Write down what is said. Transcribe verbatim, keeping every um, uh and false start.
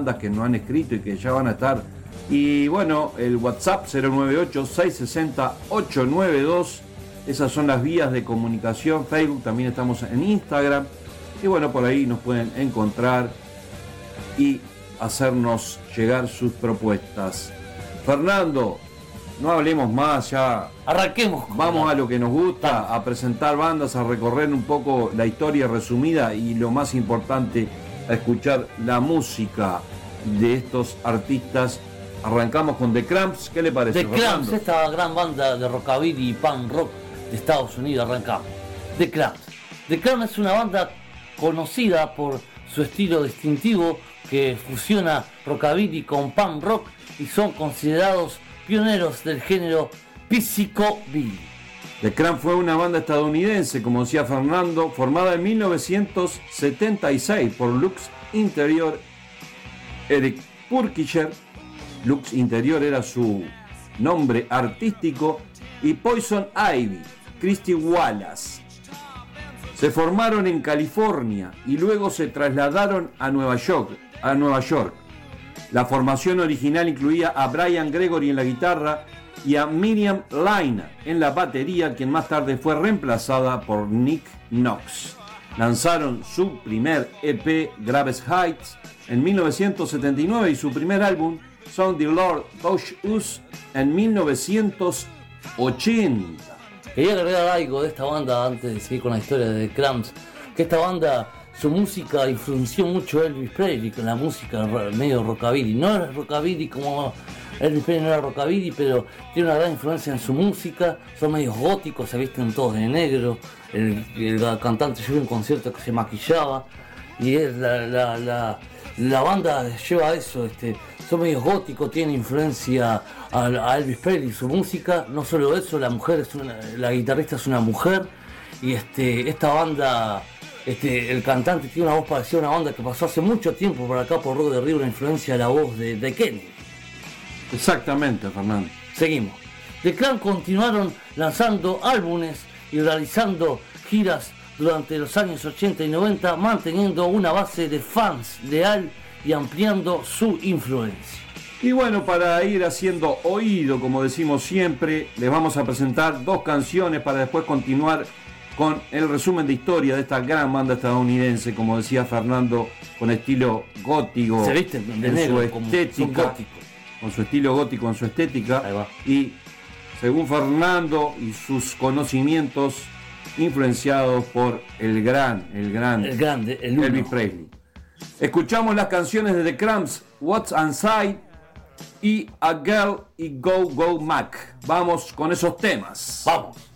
bandas que nos han escrito y que ya van a estar. Y bueno, el WhatsApp cero nueve ocho, seis seis cero, ocho nueve dos. Esas son las vías de comunicación. Facebook, también estamos en Instagram. Y bueno, por ahí nos pueden encontrar y hacernos llegar sus propuestas. Fernando, no hablemos más, ya arranquemos. Vamos a lo que nos gusta, a presentar bandas, a recorrer un poco la historia resumida y lo más importante, a escuchar la música de estos artistas. Arrancamos con The Cramps, ¿qué le parece? The Cramps, esta gran banda de rockabilly y punk rock de Estados Unidos, arrancamos. The Cramps. The Cramps es una banda conocida por su estilo distintivo que fusiona rockabilly con punk rock y son considerados pioneros del género psychobilly. The Cramps fue una banda estadounidense, como decía Fernando, formada en mil novecientos setenta y seis por Lux Interior, Eric Purkicher. Lux Interior era su nombre artístico, y Poison Ivy, Christy Wallace. Se formaron en California y luego se trasladaron a Nueva York. A Nueva York. La formación original incluía a Brian Gregory en la guitarra y a Miriam Lynn en la batería, quien más tarde fue reemplazada por Nick Knox. Lanzaron su primer E P, Graves Heights, en mil novecientos setenta y nueve y su primer álbum, Sound the Lord Touch Us, en mil novecientos ochenta. Quería agregar algo de esta banda antes de seguir con la historia de The Cramps, que esta banda, su música influenció mucho a Elvis Presley con la música medio rockabilly. No era rockabilly como Elvis Presley, no era rockabilly, pero tiene una gran influencia en su música. Son medios góticos, se visten todos de negro. El, el cantante lleva un concierto que se maquillaba y es la, la, la, la banda lleva eso. Este, son medios góticos, tienen influencia a, a Elvis Presley y su música. No solo eso, la mujer es una, la guitarrista es una mujer y este, esta banda. Este, el cantante tiene una voz parecida a una banda que pasó hace mucho tiempo por acá por Rock de Río, una influencia a la voz de, de Kenny. Exactamente, Fernando. Seguimos. The Cramps continuaron lanzando álbumes y realizando giras durante los años ochenta y noventa, manteniendo una base de fans leal y ampliando su influencia. Y bueno, para ir haciendo oído, como decimos siempre, les vamos a presentar dos canciones para después continuar con el resumen de historia de esta gran banda estadounidense, como decía Fernando, con estilo gótico. Se visten de en negro, su estética, con su estilo gótico en su estética. Ahí va. Y según Fernando y sus conocimientos, influenciados por el gran, el gran, el grande, el Elvis Presley. Escuchamos las canciones de The Cramps, What's Inside y A Girl y Go Go Mac. Vamos con esos temas. Vamos.